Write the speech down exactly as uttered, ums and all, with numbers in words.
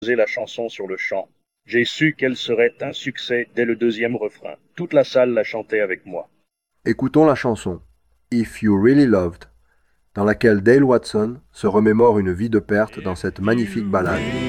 la chanson sur le chant. J'ai su qu'elle serait un succès dès le deuxième refrain. Toute la salle la chantait avec moi. Écoutons la chanson If You Really Loved, dans laquelle Dale Watson se remémore une vie de perte dans cette magnifique ballade.